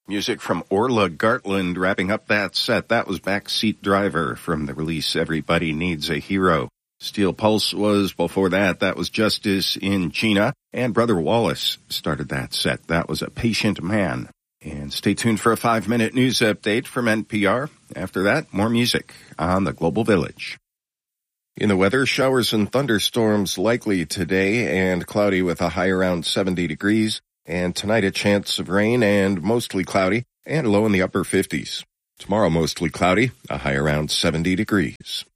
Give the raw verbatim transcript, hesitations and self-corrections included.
Music from Orla Gartland wrapping up that set. That was Backseat Driver from the release Everybody Needs a Hero. Steel Pulse was before that. That was Justice in China. And Brother Wallace started that set. That was A Patient Man. And stay tuned for a five-minute news update from N P R. After that, more music on the Global Village. In the weather, showers and thunderstorms likely today and cloudy with a high around seventy degrees. And tonight a chance of rain and mostly cloudy and low in the upper fifties. Tomorrow mostly cloudy, a high around seventy degrees.